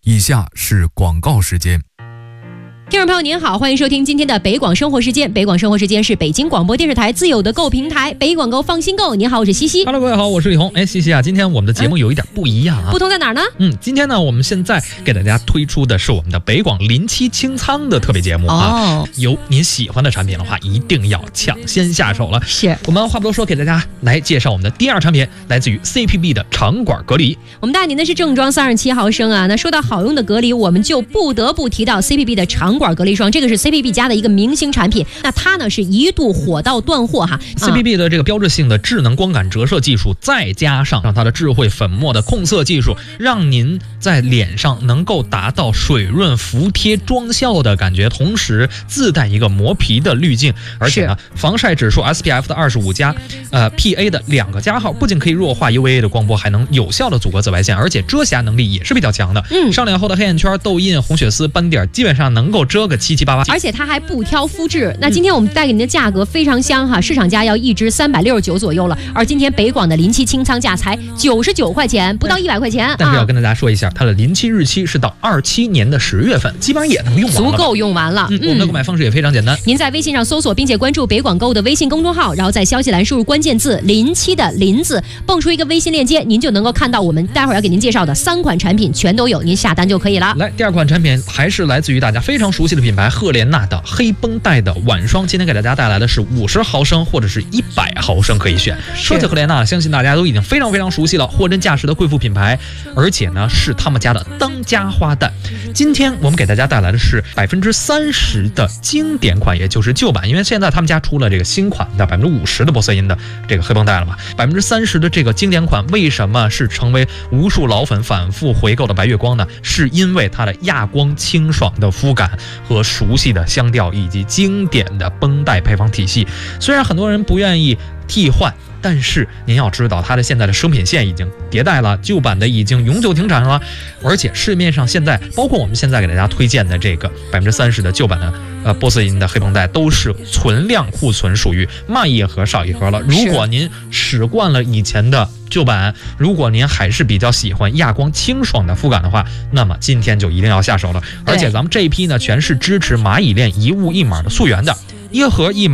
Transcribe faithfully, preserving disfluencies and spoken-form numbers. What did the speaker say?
以下是广告时间。 听众朋友您好，欢迎收听今天的北广生活时间。北广生活时间是北京广播电视台自有的购平台，北广购放心购。您好，我是西西。 Hello， 各位好，我是李红。哎，西西啊，今天我们的节目有一点不一样啊。 不同在哪儿呢？ 嗯，今天呢，我们现在给大家推出的是我们的北广临期清仓的特别节目啊。 哦， 有您喜欢的产品的话，一定要抢先下手了。 是， 我们话不多说，给大家来介绍我们的第二产品，来自于 C P B 的长管隔离。 我们带您的是正装三十七毫升啊。那说到好用的隔离，我们就不得不提到 C P B 的长管隔离霜，这个是 C P B 家的一个明星产品，那它呢是一度火到断货哈。 C P B 的这个标志性的智能光感折射技术，再加上让它的智慧粉末的控色技术，让您在脸上能够达到水润服帖妆效的感觉，同时自带一个磨皮的滤镜，而且呢防晒指数 S P F 的二十五加，呃 P A 的两个加号，不仅可以弱化 U V A 的光波，还能有效的阻隔紫外线，而且遮瑕能力也是比较强的。 嗯， 上脸后的黑眼圈、痘印、红血丝、斑点，基本上能够遮个七七八八。 而且它还不挑肤质。那今天我们带给您的价格非常香哈，市场价要一支三百六十九左右了，而今天北广的临期清仓价才九十九块钱，不到一百块钱。 但是要跟大家说一下，它的临期日期是到二七年的十月份，基本上也能用完了， 足够用完了。 嗯，我们的购买方式也非常简单， 您在微信上搜索并且关注北广购的微信公众号，然后在消息栏输入关键字临期的临字，蹦出一个微信链接，您就能够看到我们待会儿要给您介绍的三款产品全都有，您下单就可以了。 来，第二款产品还是来自于大家非常熟悉的品牌赫莲娜的黑绷带的晚霜，今天给大家带来的是五十毫升或者是一百毫升可以选。说起赫莲娜，相信大家都已经非常非常熟悉了，货真价实的贵妇品牌，而且呢是他们家的当家花旦。今天我们给大家带来的是百分之三十的经典款，也就是旧版，因为现在他们家出了这个新款的百分之五十的玻色因的这个黑绷带了嘛，百分之三十的这个经典款，为什么是成为无数老粉反复回购的白月光呢？是因为它的亚光清爽的肤感和熟悉的香调，以及经典的绷带配方体系。虽然很多人不愿意替换，但是您要知道，它的现在的生品线已经迭代了，旧版的已经永久停产了，而且市面上现在包括我们现在给大家推荐的这个百分之三十的旧版的呃玻色因的黑绷带，都是存量库存，属于卖一盒少一盒了。如果您使惯了以前的旧版，如果您还是比较喜欢亚光清爽的肤感的话，那么今天就一定要下手了。而且咱们这一批呢，全是支持蚂蚁链一物一码的溯源的，一盒一码